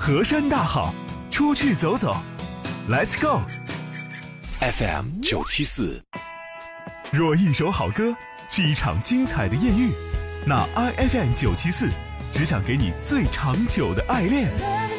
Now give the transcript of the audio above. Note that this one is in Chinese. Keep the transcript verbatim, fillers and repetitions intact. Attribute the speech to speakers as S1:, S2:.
S1: 河山大好，出去走走 ，Let's go。
S2: F M 九七四，
S1: 若一首好歌是一场精彩的艳遇，那 I F M 九七四只想给你最长久的爱恋。